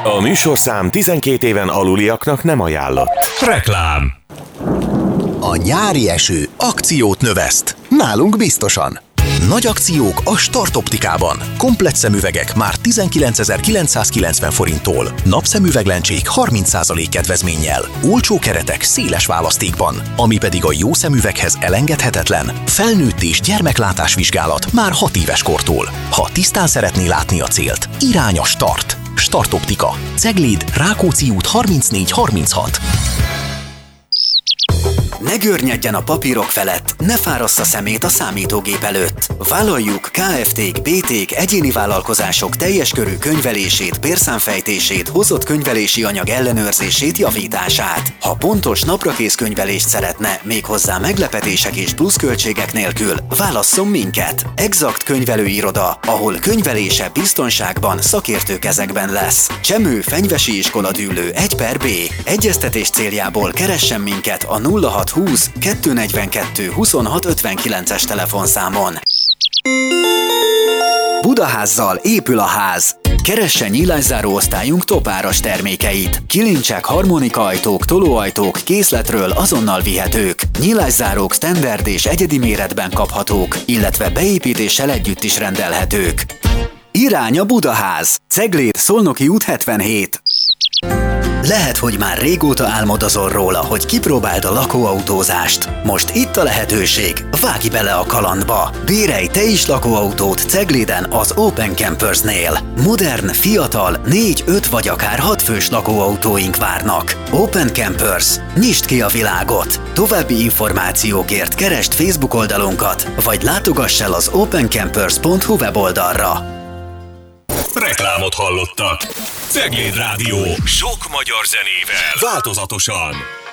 A műsorszám 12 éven aluliaknak nem ajánlott. Reklám. A nyári eső akciót növeszt. Nálunk biztosan. Nagy akciók a Start Optikában. Komplett szemüvegek már 19.990 forinttól. Napszemüveglencsék 30% kedvezménnyel. Olcsó keretek széles választékban. Ami pedig a jó szemüveghez elengedhetetlen. Felnőtt és gyermeklátás vizsgálat már 6 éves kortól. Ha tisztán szeretné látni a célt, irány a Start. Start Optika. Cegléd, Rákóczi út 3436. Ne görnyedjen a papírok felett, ne fárassza szemét a számítógép előtt. Vállaljuk Kft-k, BT-k, egyéni vállalkozások teljes körű könyvelését, bérszámfejtését, hozott könyvelési anyag ellenőrzését, javítását. Ha pontos naprakész könyvelést szeretne, méghozzá meglepetések és pluszköltségek nélkül, válasszon minket. Exakt könyvelőiroda, ahol könyvelése biztonságban, szakértő kezekben lesz. Csemő Fenyvesi Iskola Dűlő 1/B. Egyeztetés céljából keressen minket a 0620 242 26 59-es telefonszámon. Budaházzal épül a ház. Keressen nyílászáró osztályunk topáras termékeit. Kilincsek, harmonikaajtók, tolóajtók készletről azonnal vihetők. Nyílászárók standard és egyedi méretben kaphatók, illetve beépítéssel együtt is rendelhetők. Irány a Budaház. Cegléd, Szolnoki út 77. Lehet, hogy már régóta álmodozol róla, hogy kipróbáld a lakóautózást. Most itt a lehetőség, vágj bele a kalandba! Bérelj te is lakóautót Cegléden az Open Campersnél. Modern, fiatal, 4, 5 vagy akár 6 fős lakóautóink várnak. Open Campers. Nyisd ki a világot! További információkért keresd Facebook oldalunkat, vagy látogass el az opencampers.hu weboldalra. Reklámot hallottak. Cegléd Rádió. Sok magyar zenével. Változatosan.